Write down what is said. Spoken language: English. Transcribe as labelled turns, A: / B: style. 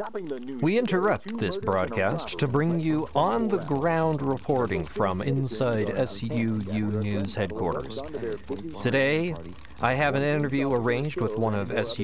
A: We interrupt this broadcast to bring you on-the-ground reporting from inside SUU News headquarters. Today, I have an interview arranged with one of SU